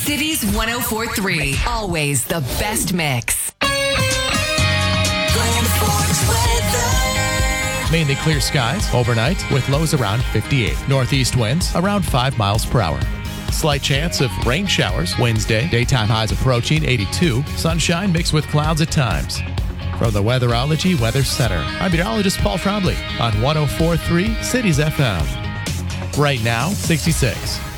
Cities 104.3. Always the best mix. Mainly clear skies overnight with lows around 58. Northeast winds around 5 miles per hour. Slight chance of rain showers Wednesday. Daytime highs approaching 82. Sunshine mixed with clouds at times. From the Weatherology Weather Center, I'm meteorologist Paul Trombley on 104.3 Cities FM. Right now, 66.